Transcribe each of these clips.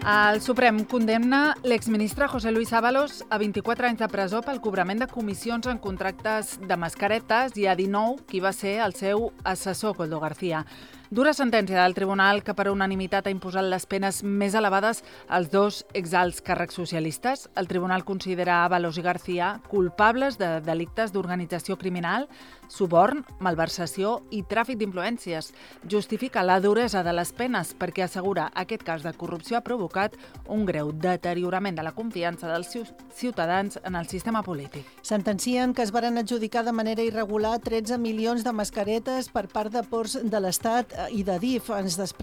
El Suprem condemna l'exministre José Luis Ábalos a 24 anys de presó pel cobrament de comissions en contractes de mascaretes i a 19 qui va ser el seu assessor, Koldo García. Dura sentència del tribunal que per unanimitat ha imposat les penes més elevades als dos exalts càrrecs socialistes. El tribunal considera Ábalos i García culpables de delictes d'organització criminal, suborn, malversació i tràfic d'influències. Justifica la duresa de les penes perquè assegura aquest cas de corrupció ha provocat un greu deteriorament de la confiança dels ciutadans en el sistema polític. Sentencien que es varen adjudicar de manera irregular 13 milions de mascaretes per part de ports de l'Estat i de DIF.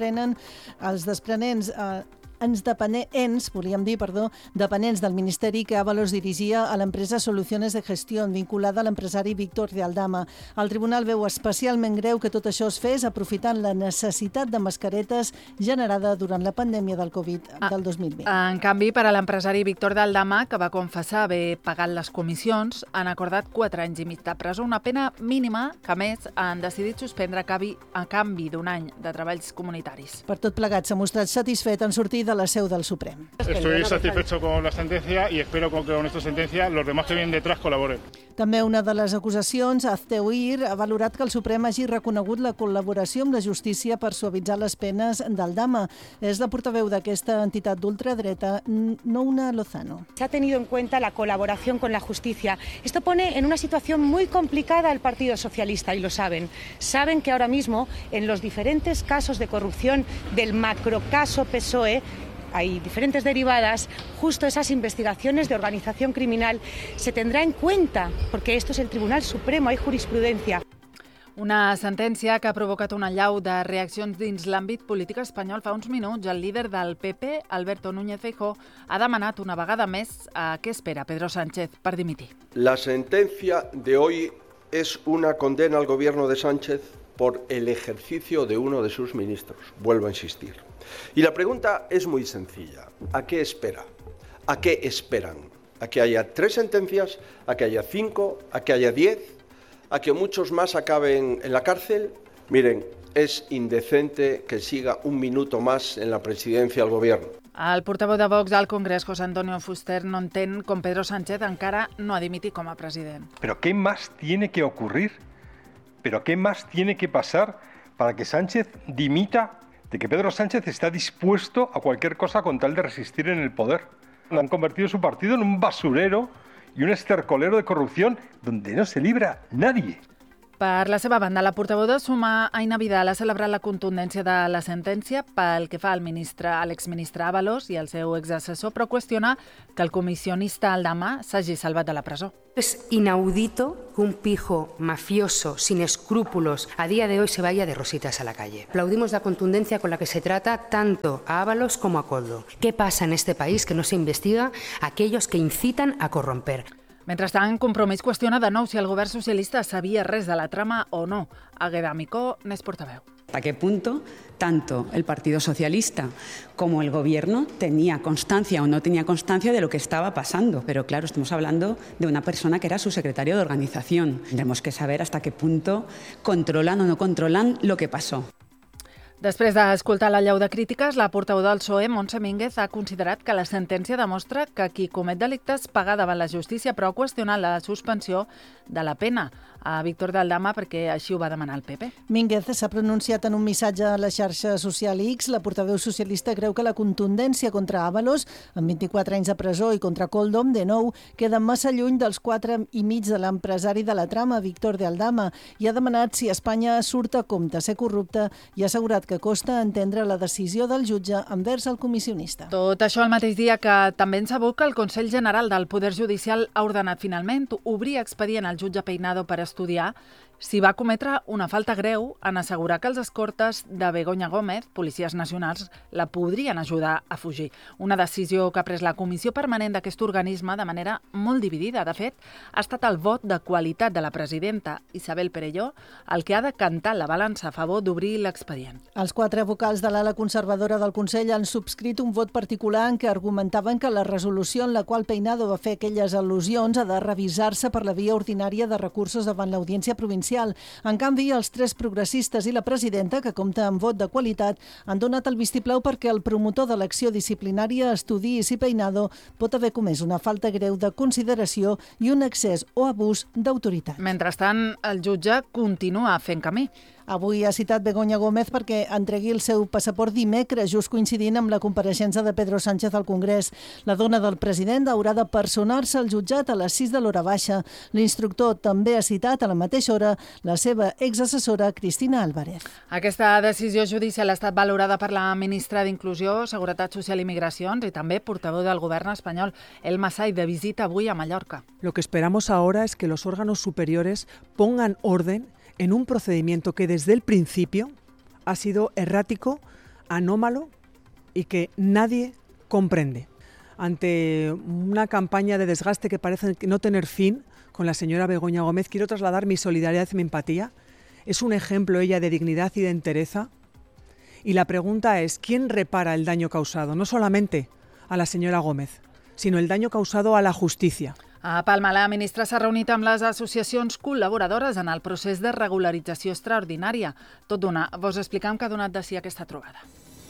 Dependents del Ministeri que Ábalos dirigia a l'empresa Soluciones de Gestión, vinculada a l'empresari Víctor de Aldama. El tribunal veu especialment greu que tot això es fes aprofitant la necessitat de mascaretes generada durant la pandèmia del Covid del 2020. En canvi, per a l'empresari Víctor de Aldama, que va confessar haver pagat les comissions, han acordat 4 anys i mig de presó, una pena mínima que, a més, han decidit suspendre a canvi d'un any de treballs comunitaris. Per tot plegat, s'ha mostrat satisfet en sortir de la seu del Suprem. Estoy satisfecho con la sentencia y espero que con esta sentencia los demás que vienen detrás colaboren. També una de les acusacions, Azteuir, ha valorat que el Suprem hagi reconegut la col·laboració amb la justícia per suavitzar les penes d'Aldama. És la portaveu d'aquesta entitat d'ultradreta, Nouna Lozano. Se ha tenido en cuenta la colaboración con la justicia. Esto pone en una situación muy complicada al Partido Socialista y lo saben. Saben que ahora mismo en los diferentes casos de corrupción del macrocaso PSOE hay diferentes derivadas, justo esas investigaciones de organización criminal se tendrá en cuenta, porque esto es el Tribunal Supremo, hay jurisprudencia. Una sentència que ha provocat una allau de reaccions dins l'àmbit polític espanyol. Fa uns minuts, el líder del PP, Alberto Núñez Feijóo, ha demanat una vegada més què espera Pedro Sánchez per dimitir. La sentencia de hoy es una condena al gobierno de Sánchez por el ejercicio de uno de sus ministros. Vuelvo a insistir. Y la pregunta es muy sencilla. ¿A qué espera? ¿A qué esperan? ¿A que haya 3 sentencias? ¿A que haya 5? ¿A que haya 10? ¿A que muchos más acaben en la cárcel? Miren, es indecente que siga un minuto más en la presidencia del gobierno. El portaveu de Vox al Congrés, José Antonio Fuster, no entén com Pedro Sánchez encara no ha dimitit com a president. ¿Pero qué más tiene que ocurrir? ¿Pero qué más tiene que pasar para que Sánchez dimita? De que Pedro Sánchez está dispuesto a cualquier cosa con tal de resistir en el poder. Han convertido su partido en un basurero y un estercolero de corrupción donde no se libra nadie. Per la seva banda, la portaveu de Sumar, Aina Vidal, ha celebrat la contundència de la sentència pel que fa al l'exministre Ábalos i el seu exassessor, però qüestiona que el comissionista Aldama s'hagi salvat de la presó. Es inaudito que un pijo mafioso, sin escrúpulos, a día de hoy se vaya de rositas a la calle. Aplaudimos la contundencia con la que se trata tanto a Ábalos como a Koldo. ¿Qué pasa en este país que no se investiga a aquellos que incitan a corromper? Mentrestant, Compromís qüestiona de nou si el govern socialista sabia res de la trama o no. Águeda Micó n'és portaveu. ¿Hasta qué punto tanto el Partido Socialista como el Gobierno tenía constancia o no tenía constancia de lo que estaba pasando? Pero claro, estamos hablando de una persona que era su secretario de organización. Tendremos que saber hasta qué punto controlan o no controlan lo que pasó. Després d'escoltar la llau de crítiques, la portaveu del PSOE, Montse Mínguez, ha considerat que la sentència demostra que qui comet delictes paga davant la justícia, però ha qüestionat la suspensió de la pena a Víctor de Aldama perquè així ho va demanar el PP. Mínguez s'ha pronunciat en un missatge a la xarxa social X. La portaveu socialista creu que la contundència contra Ábalos, amb 24 anys de presó, i contra Koldo, de nou, queda massa lluny dels 4 i mig de l'empresari de la trama, Víctor de Aldama, i ha demanat si Espanya surt a compte ser corrupta i ha assegurat que costa entendre la decisió del jutge envers el comissionista. Tot això el mateix dia que també en sabut que el Consell General del Poder Judicial ha ordenat finalment obrir expedient al jutge Peinado per estudiar si va cometre una falta greu en assegurar que els escortes de Begoña Gómez, policies nacionals, la podrien ajudar a fugir. Una decisió que ha pres la Comissió Permanent d'aquest organisme de manera molt dividida. De fet, ha estat el vot de qualitat de la presidenta, Isabel Perelló, el que ha decantat la balança a favor d'obrir l'expedient. Els 4 vocals de l'ala conservadora del Consell han subscrit un vot particular en què argumentaven que la resolució en la qual Peinado va fer aquelles al·lusions ha de revisar-se per la via ordinària de recursos davant l'Audiència Provincial presidencial. En canvi, els 3 progressistes i la presidenta, que compta amb vot de qualitat, han donat el vistiplau perquè el promotor de l'acció disciplinària estudiï si Peinado pot haver comès una falta greu de consideració i un excés o abús d'autoritat. Mentrestant, el jutge continua fent camí. Avui ha citat Begoña Gómez perquè entregui el seu passaport dimecres, just coincidint amb la compareixença de Pedro Sánchez al Congrés. La dona del president haurà de personar-se al jutjat a les 6 de l'hora baixa. L'instructor també ha citat a la mateixa hora la seva exassessora Cristina Álvarez. Aquesta decisió judicial ha estat valorada per la ministra d'Inclusió, Seguretat Social i Migracions i també portaveu del govern espanyol, Elma Said, de visita avui a Mallorca. Lo que esperamos ahora es que los órganos superiores pongan orden en un procedimiento que desde el principio ha sido errático, anómalo y que nadie comprende. Ante una campaña de desgaste que parece no tener fin con la señora Begoña Gómez, quiero trasladar mi solidaridad y mi empatía. Es un ejemplo ella de dignidad y de entereza. Y la pregunta es, ¿quién repara el daño causado? No solamente a la señora Gómez, sino el daño causado a la justicia. A Palma, la ministra s'ha reunit amb les associacions col·laboradores en el procés de regularització extraordinària. Tot d'una, vos explicam què ha donat de si aquesta trobada.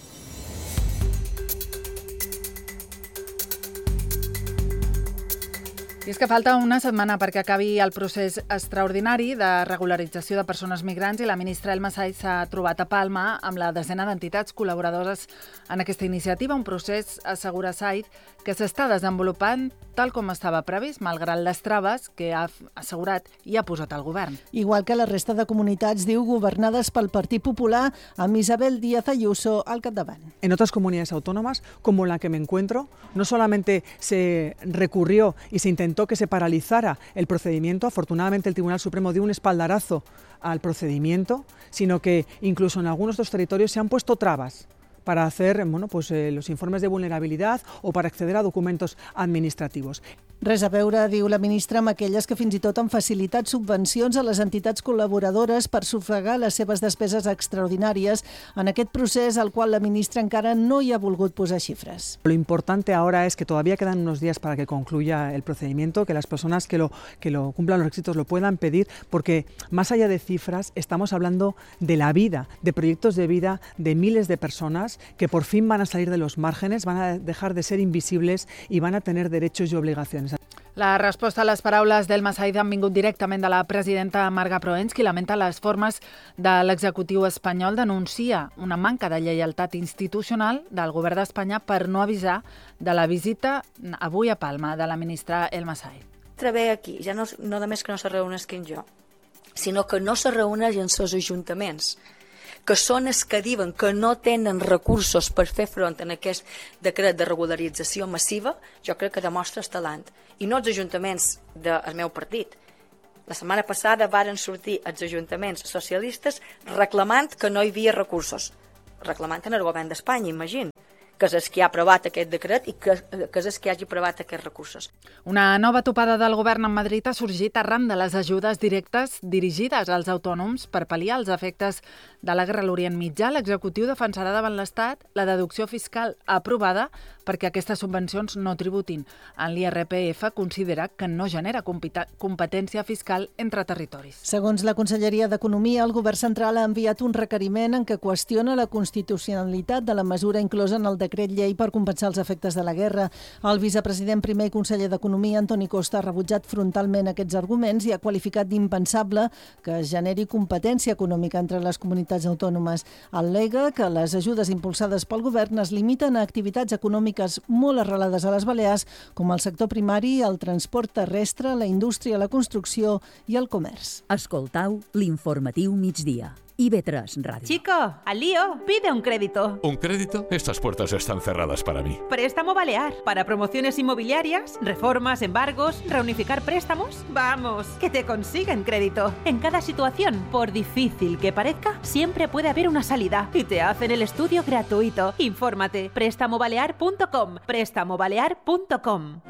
I és que falta una setmana perquè acabi el procés extraordinari de regularització de persones migrants i la ministra Elma Said s'ha trobat a Palma amb la desena d'entitats col·laboradores en aquesta iniciativa, un procés, assegura Said, que s'està desenvolupant tal com estava previst, malgrat les traves que ha assegurat i ha posat el govern. Igual que la resta de comunitats, diu, governades pel Partit Popular, amb Isabel Díaz Ayuso al capdavant. En otras comunidades autónomas, como la que me encuentro, no solamente se recurrió y se intentó que se paralizara el procedimiento, afortunadamente el Tribunal Supremo dio un espaldarazo al procedimiento, sino que incluso en algunos de los territorios se han puesto trabas para hacer los informes de vulnerabilidad o para acceder a documentos administrativos. Res a veure, diu la ministra, amb aquelles que fins i tot han facilitat subvencions a les entitats col·laboradores per sufragar les seves despeses extraordinàries en aquest procés al qual la ministra encara no hi ha volgut posar xifres. Lo importante ahora es que todavía quedan unos días para que concluya el procedimiento, que las personas que lo cumplan los requisitos lo puedan pedir, porque más allá de cifras estamos hablando de la vida, de proyectos de vida de miles de personas que por fin van a salir de los márgenes, van a dejar de ser invisibles y van a tener derechos y obligaciones. La resposta a les paraules d'Elma Said han vingut directament de la presidenta Marga Proens, qui lamenta les formes de l'executiu espanyol, denuncia una manca de lleialtat institucional del govern d'Espanya per no avisar de la visita avui a Palma de la ministra Elma Said. Ve aquí, ja no només que no se reuneixin jo, sinó que no se reuneixen els ajuntaments, que són els que diuen que no tenen recursos per fer front a aquest decret de regularització massiva, jo crec que demostra el talent. I no els ajuntaments del meu partit. La setmana passada varen sortir els ajuntaments socialistes reclamant que no hi havia recursos. Reclamant en el govern d'Espanya, imagina, que és el que ha aprovat aquest decret i que és el que hagi aprovat aquests recursos. Una nova topada del govern en Madrid ha sorgit arran de les ajudes directes dirigides als autònoms per pal·liar els efectes de la guerra a l'Orient Mitjà. L'executiu defensarà davant l'Estat la deducció fiscal aprovada perquè aquestes subvencions no tributin. En l'IRPF considera que no genera competència fiscal entre territoris. Segons la Conselleria d'Economia, el govern central ha enviat un requeriment en què qüestiona la constitucionalitat de la mesura inclosa en el decret llei per compensar els efectes de la guerra. El vicepresident primer i conseller d'Economia, Antoni Costa, ha rebutjat frontalment aquests arguments i ha qualificat d'impensable que es generi competència econòmica entre les comunitats autònomes. Al·lega que les ajudes impulsades pel govern es limiten a activitats econòmiques molt arrelades a les Balears, com el sector primari, el transport terrestre, la indústria, la construcció i el comerç. Escoltau l'informatiu migdia. IB3 Radio. Chico, al lío, pide un crédito. ¿Un crédito? Estas puertas están cerradas para mí. Préstamo Balear. Para promociones inmobiliarias, reformas, embargos, reunificar préstamos. Vamos, que te consiguen crédito. En cada situación, por difícil que parezca, siempre puede haber una salida. Y te hacen el estudio gratuito. Infórmate. Prestamobalear.com. Prestamobalear.com.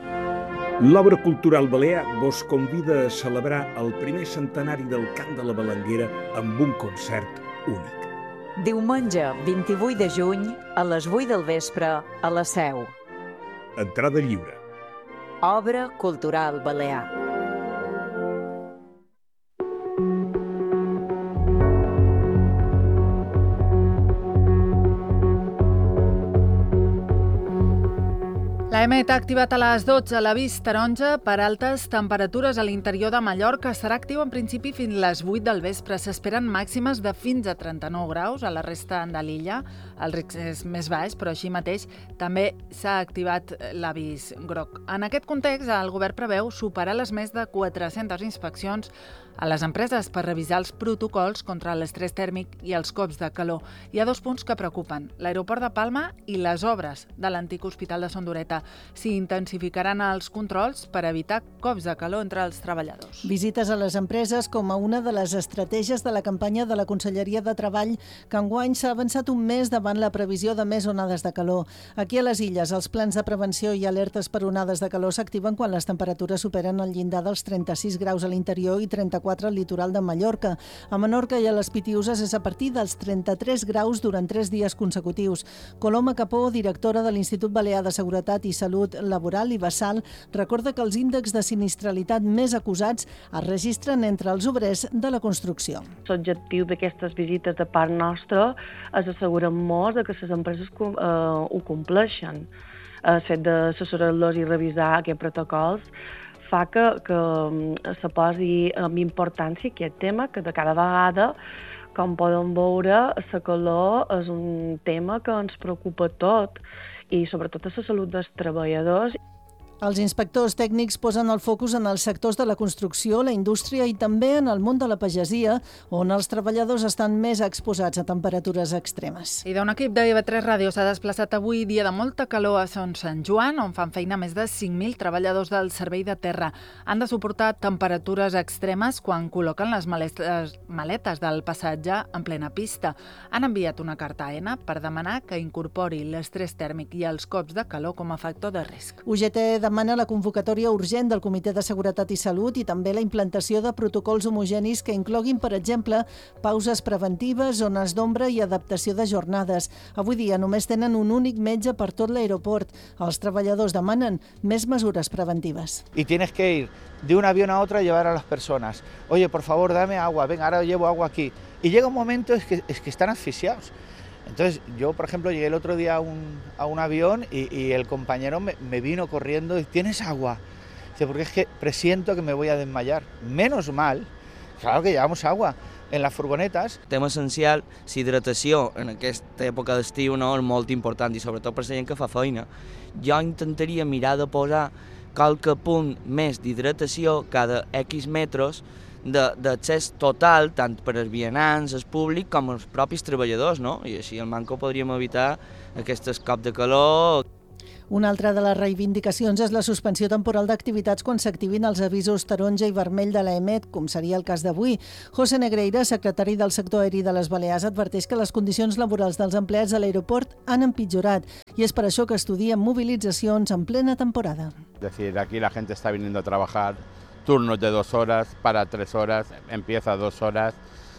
L'Obra Cultural Balear vos convida a celebrar el primer centenari del Cant de la Balanguera amb un concert únic. Diumenge 28 de juny a les 8 del vespre a la Seu. Entrada lliure. Obra Cultural Balear. La EMET ha activat a les 12 l'avís taronja per altes temperatures a l'interior de Mallorca. Serà actiu en principi fins a les 8 del vespre. S'esperen màximes de fins a 39 graus a la resta de l'illa. El risc és més baix, però així mateix també s'ha activat l'avís groc. En aquest context, el govern preveu superar les més de 400 inspeccions a les empreses per revisar els protocols contra l'estrès tèrmic i els cops de calor. Hi ha dos punts que preocupen: l'aeroport de Palma i les obres de l'antic hospital de Son d'Oreta. S'hi intensificaran els controls per evitar cops de calor entre els treballadors. Visites a les empreses com a una de les estratègies de la campanya de la Conselleria de Treball, que enguany s'ha avançat un mes davant la previsió de més onades de calor. Aquí a les illes, els plans de prevenció i alertes per onades de calor s'activen quan les temperatures superen el llindar dels 36 graus a l'interior i 34 al litoral de Mallorca. A Menorca i a les Pitiüses és a partir dels 33 graus durant 3 dies consecutius. Coloma Capó, directora de l'Institut Balear de Seguretat i Salut Laboral i Basal, recorda que els índexs de sinistralitat més acusats es registren entre els obrers de la construcció. L'objectiu d'aquestes visites de part nostra és assegurar-nos que les empreses ho compleixen. El fet d'assessorar-los i revisar aquests protocols fa que se posi amb importància aquest tema, que de cada vegada, com poden veure, la calor és un tema que ens preocupa tot, i sobretot a la salut dels treballadors. Els inspectors tècnics posen el focus en els sectors de la construcció, la indústria i també en el món de la pagesia, on els treballadors estan més exposats a temperatures extremes. I d'un equip de IB3 Ràdio s'ha desplaçat avui, dia de molta calor, a Son Sant Joan, on fan feina més de 5.000 treballadors del servei de terra. Han de suportar temperatures extremes quan col·loquen les maletes del passatge en plena pista. Han enviat una carta a AENA per demanar que incorpori l'estrès tèrmic i els cops de calor com a factor de risc. UGT demana la convocatòria urgent del Comitè de Seguretat i Salut i també la implantació de protocols homogenis que incloguin, per exemple, pauses preventives, zones d'ombra i adaptació de jornades. Avui dia només tenen un únic metge per tot l'aeroport. Els treballadors demanen més mesures preventives. Y tienes que ir de un avión a otro a llevar a las personas. Oye, por favor, dame agua. Venga, ahora llevo agua aquí. Y llega un momento es que están asfixiados. Entonces, yo, por ejemplo, llegué el otro día a un avión y el compañero me vino corriendo y dice, ¿tienes agua? Dice, porque es que presiento que me voy a desmayar. Menos mal, claro que llevamos agua en las furgonetes. Tema essencial, l'hidratació en aquesta època d'estiu és molt important i sobretot per la gent que fa feina. Jo intentaria mirar de posar qualque punt més d'hidratació cada X metres d'accés total, tant per als vianants, el públic, com els propis treballadors, no? I així al manco podríem evitar aquests cops de calor. Una altra de les reivindicacions és la suspensió temporal d'activitats quan s'activin els avisos taronja i vermell de l'EMET, com seria el cas d'avui. José Negreira, secretari del sector aeri de les Balears, adverteix que les condicions laborals dels empleats a l'aeroport han empitjorat i és per això que estudien mobilitzacions en plena temporada. Es decir, aquí la gente está viniendo a trabajar turnos de 2 horas, para 3 horas, empieza 2 horas,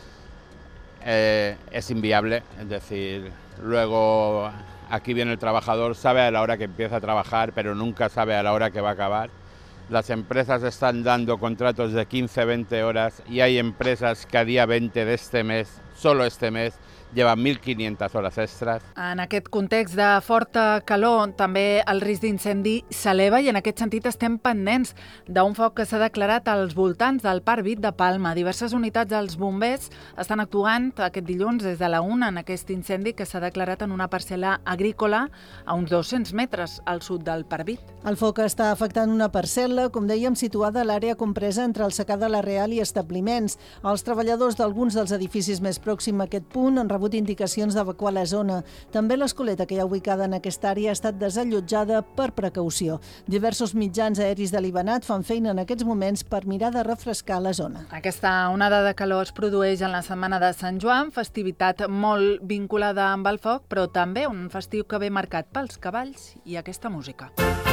es inviable, es decir, luego aquí viene el trabajador, sabe a la hora que empieza a trabajar, pero nunca sabe a la hora que va a acabar. Las empresas están dando contratos de 15-20 horas y hay empresas que a día 20 de este mes, solo este mes, llevan 1.500 hores extres. En aquest context de forta calor, també el risc d'incendi s'eleva i en aquest sentit estem pendents d'un foc que s'ha declarat als voltants del Parc Vit de Palma. Diverses unitats dels bombers estan actuant aquest dilluns des de la 1 en aquest incendi que s'ha declarat en una parcel·la agrícola a uns 200 metres al sud del Parc Vit. El foc està afectant una parcel·la, com dèiem, situada a l'àrea compresa entre el secà de la Real i establiments. Els treballadors d'alguns dels edificis més pròxims a aquest punt han rebut indicacions d'evacuar la zona. També l'escoleta que hi ha ubicada en aquesta àrea ha estat desallotjada per precaució. Diversos mitjans aeris de Libanat fan feina en aquests moments per mirar de refrescar la zona. Aquesta onada de calor es produeix en la setmana de Sant Joan, festivitat molt vinculada amb el foc, però també un festiu que ve marcat pels cavalls i aquesta música.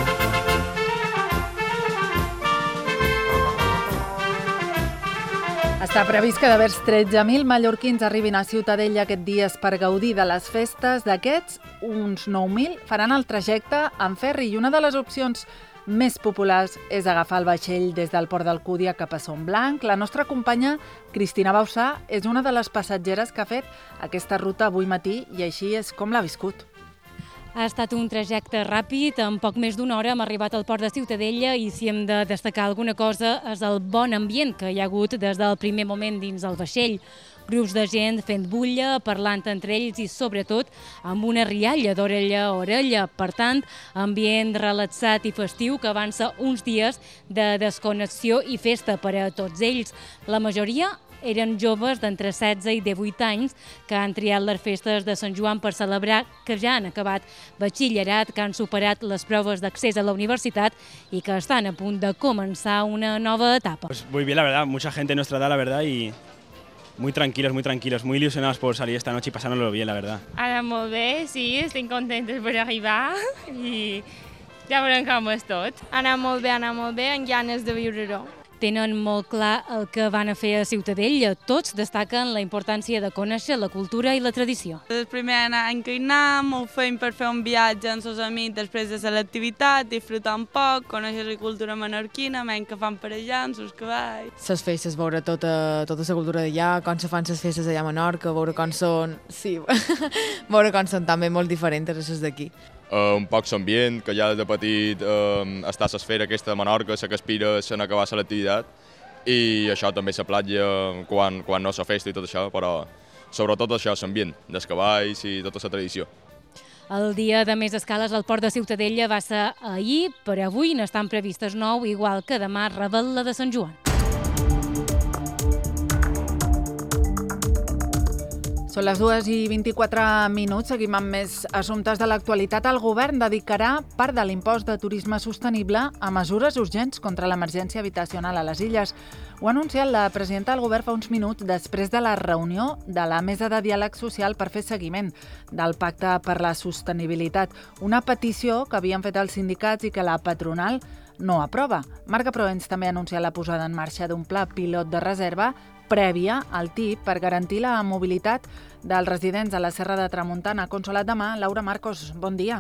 Està previst que de vers 13.000 mallorquins arribin a Ciutadella aquest dia per gaudir de les festes. D'aquests, uns 9.000 faran el trajecte en ferri i una de les opcions més populars és agafar el vaixell des del Port d'Alcúdia cap a Son Blanc. La nostra companya, Cristina Bausà, és una de les passatgeres que ha fet aquesta ruta avui matí i així és com l'ha viscut. Ha estat un trajecte ràpid, en poc més d'una hora hem arribat al port de Ciutadella i si hem de destacar alguna cosa és el bon ambient que hi ha hagut des del primer moment dins el vaixell. Grups de gent fent bulla, parlant entre ells i sobretot amb una rialla d'orella a orella. Per tant, ambient relaxat i festiu que avança uns dies de desconnexió i festa per a tots ells. La majoria eren joves d'entre 16 i 18 anys que han triat les festes de Sant Joan per celebrar que ja han acabat batxillerat, que han superat les proves d'accés a la universitat i que estan a punt de començar una nova etapa. Pues muy bien, la verdad, mucha gente de nuestra edad, la verdad, y muy tranquilos, muy ilusionados por salir esta noche y pasárnoslo bien, la verdad. Ara molt bé, sí, estem contentes per arribar i ja veurem com és tot. Anar molt bé, amb ganes de viure-ho. Tenen molt clar el que van a fer a Ciutadella. Tots destaquen la importància de conèixer la cultura i la tradició. El primer any que hi anem, ho fem per fer un viatge amb els amics després de l'activitat, disfrutar un poc, conèixer la cultura menorquina, menys que fan per allà, amb els cavalls. Les festes, veure tota la cultura d'allà, com se fan les festes allà a Menorca, veure com són... Sí, veure com són també molt diferents a les d'aquí. Un poc l'ambient, que ja des de petit està a l'esfera aquesta de Menorca, la que aspira a acabar l'activitat, i això també la platja quan no la festa i tot això, però sobretot això, l'ambient, dels cavalls i tota la tradició. El dia de més escales al port de Ciutadella va ser ahir, per avui n'estan previstes 9, igual que demà Revetlla de Sant Joan. Són les 2:24, seguim amb més assumptes de l'actualitat. El govern dedicarà part de l'impost de turisme sostenible a mesures urgents contra l'emergència habitacional a les Illes. Ho ha anunciat la presidenta del govern fa uns minuts després de la reunió de la Mesa de Diàleg Social per fer seguiment del Pacte per la Sostenibilitat, una petició que havien fet els sindicats i que la patronal no aprova. Marga Proens també ha anunciat la posada en marxa d'un pla pilot de reserva prèvia al TIP per garantir la mobilitat dels residents de la Serra de Tramuntana. Consolat de Mar, Laura Marcos, bon dia.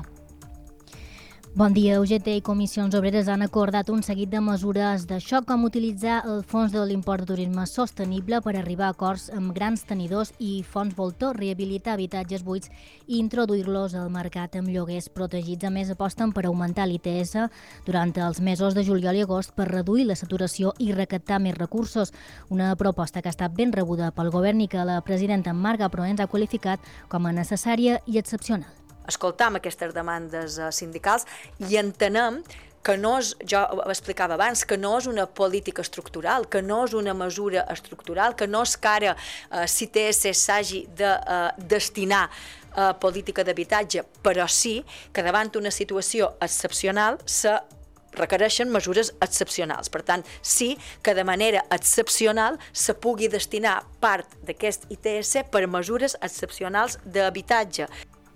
Bon dia. UGT i Comissions Obreres han acordat un seguit de mesures de xoc, com utilitzar el fons de l'import de turisme sostenible per arribar a acords amb grans tenidors i fons voltor, rehabilitar habitatges buits i introduir-los al mercat amb lloguers protegits. A més, aposten per augmentar l'ITS durant els mesos de juliol i agost per reduir la saturació i recaptar més recursos. Una proposta que ha estat ben rebuda pel govern i que la presidenta Marga Proens ha qualificat com a necessària i excepcional. Escoltam aquestes demandes sindicals i entenem que no és, jo ho explicava abans, que no és una política estructural, que no és una mesura estructural, que no és que ara l'ITS s'hagi de destinar a política d'habitatge, però sí que davant d'una situació excepcional se requereixen mesures excepcionals. Per tant, sí que de manera excepcional se pugui destinar part d'aquest ITS per mesures excepcionals d'habitatge.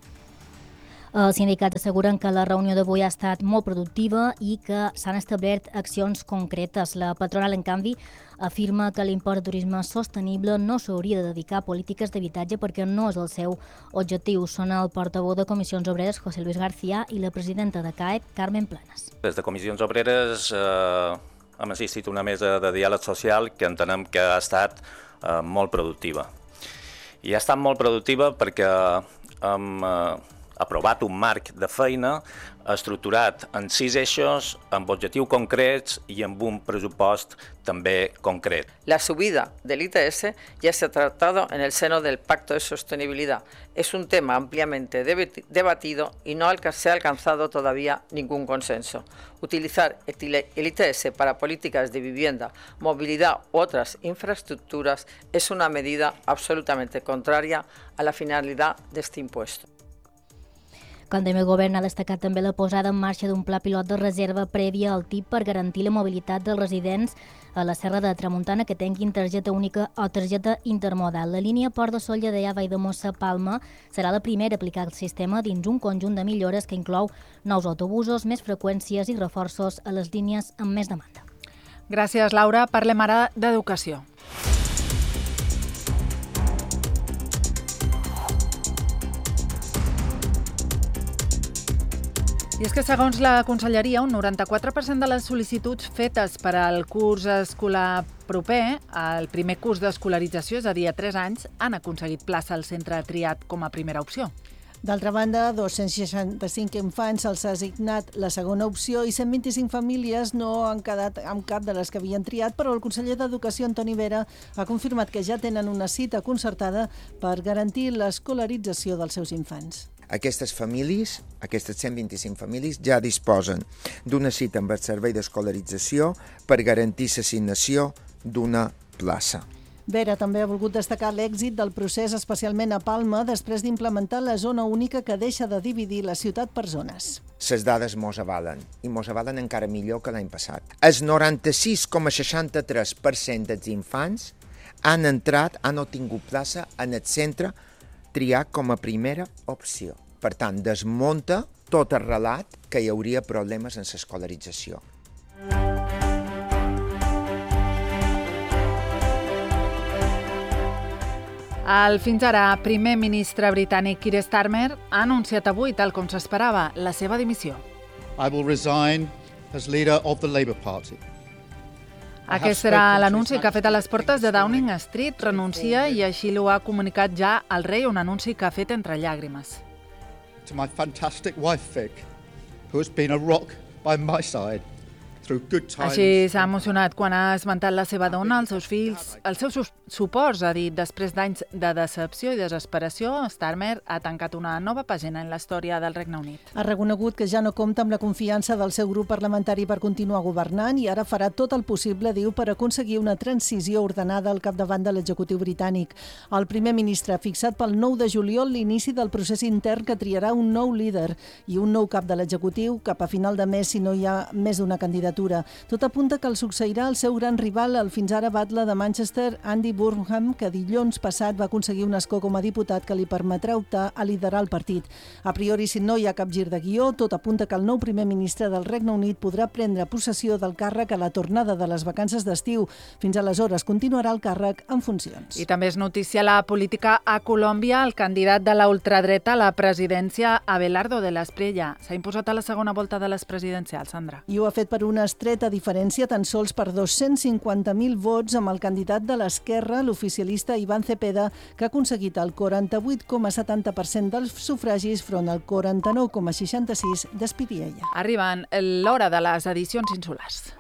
Els sindicats asseguren que la reunió d'avui ha estat molt productiva i que s'han establert accions concretes. La patronal, en canvi, afirma que l'import de turisme sostenible no s'hauria de dedicar a polítiques d'habitatge perquè no és el seu objectiu. Són el portaveu de Comissions Obreres, José Luis García, i la presidenta de CAEP, Carmen Planas. Des de Comissions Obreres hem assistit a una mesa de diàleg social que entenem que ha estat molt productiva. I ha estat molt productiva perquè hem aprovat un marc de feina estructurat en 6 eixos, amb objectius concrets i amb un pressupost també concret. La subida del ITS ya se ha tratado en el seno del Pacto de Sostenibilidad. Es un tema ampliamente debatido y no se ha alcanzado todavía ningún consenso. Utilizar el ITS para políticas de vivienda, movilidad u otras infraestructuras es una medida absolutamente contraria a la finalidad de este impuesto. Com també el govern ha destacat també la posada en marxa d'un pla pilot de reserva prèvia al TIP per garantir la mobilitat dels residents a la Serra de Tramuntana que tinguin targeta única o targeta intermodal. La línia Port de Sóller de Valldemossa-Palma serà la primera a aplicar el sistema dins un conjunt de millores que inclou nous autobusos, més freqüències i reforços a les línies amb més demanda. Gràcies, Laura. Parlem ara d'educació. I és que, segons la Conselleria, un 94% de les sol·licituds fetes per al curs escolar proper, el primer curs d'escolarització, és a dir, a 3 anys, han aconseguit plaça al centre triat com a primera opció. D'altra banda, 265 infants se'ls ha assignat la segona opció i 125 famílies no han quedat amb cap de les que havien triat, però el conseller d'Educació, Antoni Vera, ha confirmat que ja tenen una cita concertada per garantir l'escolarització dels seus infants. Aquestes famílies, aquestes 125 famílies, ja disposen d'una cita amb el servei d'escolarització per garantir l'assignació d'una plaça. Vera també ha volgut destacar l'èxit del procés, especialment a Palma, després d'implementar la zona única que deixa de dividir la ciutat per zones. Les dades mos avalen, i mos avalen encara millor que l'any passat. El 96,63% dels infants han obtingut plaça en el centre triat com a primera opció. Per tant, desmunta tot el relat que hi hauria problemes en l'escolarització. El fins ara primer ministre britànic Keir Starmer ha anunciat avui, tal com s'esperava, la seva dimissió. I will resign as leader of the Labour Party. Aquest serà l'anunci que ha fet a les portes de Downing Street. Renuncia i així l'ho ha comunicat ja el rei, un anunci que ha fet entre llàgrimes. To my fantastic wife, Vic, who has been a rock by my side through good times. Així s'ha emocionat quan ha esmentat la seva dona, els seus fills, els seus suports, ha dit, després d'anys de decepció i desesperació, Starmer ha tancat una nova pàgina en la història del Regne Unit. Ha reconegut que ja no compta amb la confiança del seu grup parlamentari per continuar governant i ara farà tot el possible, diu, per aconseguir una transició ordenada al capdavant de l'executiu britànic. El primer ministre ha fixat pel 9 de juliol l'inici del procés intern que triarà un nou líder i un nou cap de l'executiu cap a final de mes si no hi ha més d'una candidatura. Tot apunta que el succeirà el seu gran rival, el fins ara batle de Manchester, Andy Burnham, que dilluns passat va aconseguir un escó com a diputat que li permetrà optar a liderar el partit. A priori, si no hi ha cap gir de guió, tot apunta que el nou primer ministre del Regne Unit podrà prendre possessió del càrrec a la tornada de les vacances d'estiu. Fins aleshores continuarà el càrrec en funcions. I també és notícia la política a Colòmbia. El candidat de la ultradreta a la presidència, Abelardo de la Espriella, s'ha imposat a la segona volta de les presidencials, Sandra. I ho ha fet per una estreta diferència, tan sols per 250.000 vots, amb el candidat de l'esquerra, l'oficialista Iván Cepeda, que ha aconseguit el 48,70% dels sufragis front al 49,66% d'Espiriella. Arriben l'hora de les edicions insulars.